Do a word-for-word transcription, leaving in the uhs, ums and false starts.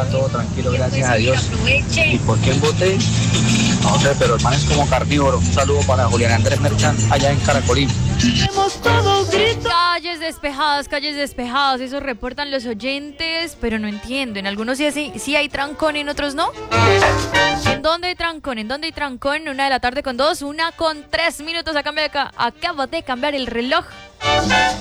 todo tranquilo, gracias a Dios. ¿Y por qué emboté? No sé, pero el man es como carnívoro. Un saludo para Julián Andrés Merchan allá en Caracolí. Calles despejadas, calles despejadas, eso reportan los oyentes, pero no entiendo. En algunos sí, sí, sí hay trancón, en otros no. ¿En dónde hay trancón? ¿En dónde hay trancón? Una de la tarde con dos, una con tres minutos. Acabo de, acabo de cambiar el reloj.